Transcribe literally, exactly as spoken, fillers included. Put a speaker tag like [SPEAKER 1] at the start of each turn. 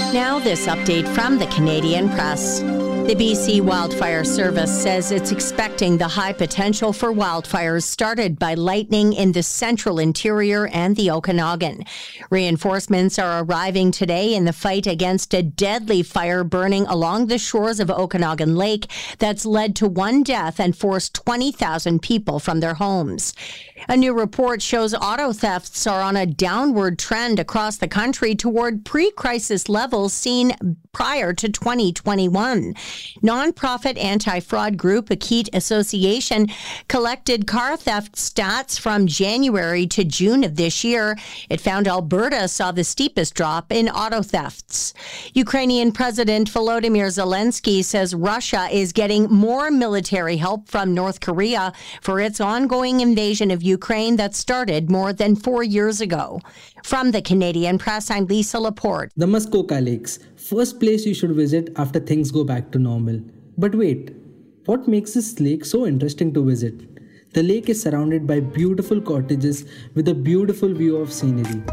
[SPEAKER 1] Now, this update from the Canadian Press. The B C Wildfire Service says it's expecting the high potential for wildfires started by lightning in the central interior and the Okanagan. Reinforcements are arriving today in the fight against a deadly fire burning along the shores of Okanagan Lake that's led to one death and forced twenty thousand people from their homes. A new report shows auto thefts are on a downward trend across the country toward pre-crisis levels seen prior to twenty twenty-one. Nonprofit anti-fraud group Akit Association collected car theft stats from January to June of this year. It found Alberta saw the steepest drop in auto thefts. Ukrainian President Volodymyr Zelensky says Russia is getting more military help from North Korea for its ongoing invasion of Ukraine that started more than four years ago. From the Canadian Press, I'm Lisa Laporte.
[SPEAKER 2] The Muskoka Lakes, first place you should visit after things go back to normal. But wait, what makes this lake so interesting to visit? The lake is surrounded by beautiful cottages with a beautiful view of scenery.